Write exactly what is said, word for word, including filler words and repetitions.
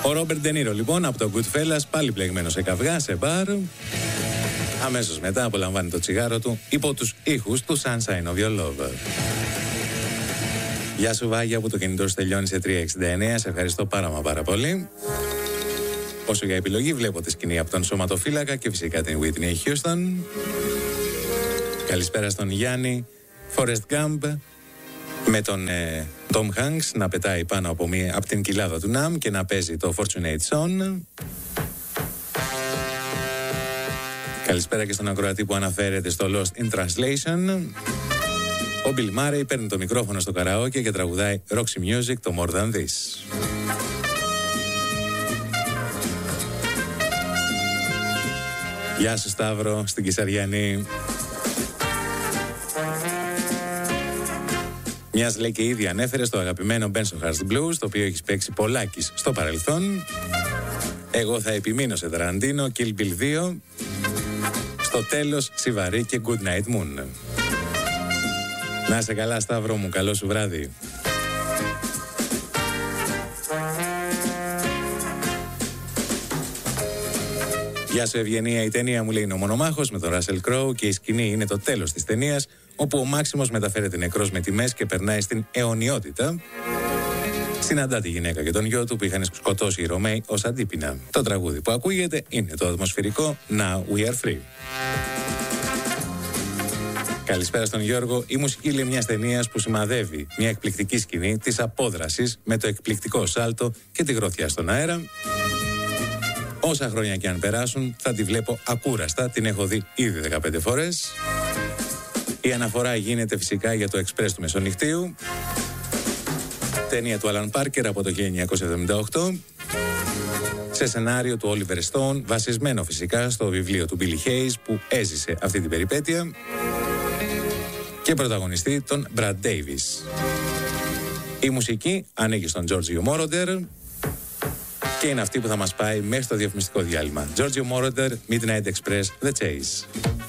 Ο Ρόμπερτ Ντενίρο λοιπόν από το Goodfellas, πάλι πλεγμένο σε καυγά, σε μπαρ. Αμέσως μετά απολαμβάνει το τσιγάρο του υπό τους ήχους του Sunshine of Your Love. Γεια σου Βάγια, που το κινητό σου τελειώνει σε τρία εξήντα εννέα. Σε ευχαριστώ πάρα μα πάρα πολύ. Όσο για επιλογή, βλέπω τη σκηνή από τον Σωματοφύλακα και φυσικά την Whitney Houston. Καλησπέρα στον Γιάννη. Forrest Gump με τον ε, Tom Hanks να πετάει πάνω από, μία, από την κοιλάδα του Ναμ και να παίζει το Fortunate Son. Καλησπέρα και στον ακροατή που αναφέρεται στο Lost in Translation. Ο Bill Murray παίρνει το μικρόφωνο στο καραόκε και τραγουδάει Roxy Music, το More Than This. Γεια σου Σταύρο, στην Κυσαριανή. Μιας λέει και ήδη ανέφερε στο αγαπημένο Benson Hearts Blues, το οποίο έχει παίξει πολλάκις στο παρελθόν. Εγώ θα επιμείνω σε Ταραντίνο, Kill Bill δύο. Στο τέλος, Σιβαρή και Good Night Moon. Να είσαι καλά Σταύρο μου, καλό σου βράδυ. Γεια σου Ευγενία, η ταινία μου λέει είναι ο Μονομάχος με τον Russell Crowe και η σκηνή είναι το τέλος της ταινίας, όπου ο Μάξιμος μεταφέρεται νεκρός με τιμές και περνάει στην αιωνιότητα. Συναντά τη γυναίκα και τον γιο του που είχαν σκοτώσει οι Ρωμαίοι ως αντίπεινα. Το τραγούδι που ακούγεται είναι το ατμοσφαιρικό Now We Are Free. Καλησπέρα στον Γιώργο. Η μουσική λέει μιας ταινίας που σημαδεύει μια εκπληκτική σκηνή της απόδρασης με το εκπληκτικό σάλτο και τη γροθιά στον αέρα. Όσα χρόνια και αν περάσουν θα τη βλέπω ακούραστα, την έχω δει ήδη δεκαπέντε φορές. Η αναφορά γίνεται φυσικά για το Εξπρές του Μεσονυχτίου, ταινία του Άλαν Πάρκερ από το χίλια εννιακόσια εβδομήντα οκτώ, σε σενάριο του Oliver Stone, βασισμένο φυσικά στο βιβλίο του Billy Hayes που έζησε αυτή την περιπέτεια και πρωταγωνιστή τον Brad Davis. Η μουσική ανήκει στον Giorgio Moroder και είναι αυτή που θα μας πάει μέχρι το διαφημιστικό διάλειμμα. Giorgio Moroder, Midnight Express, The Chase.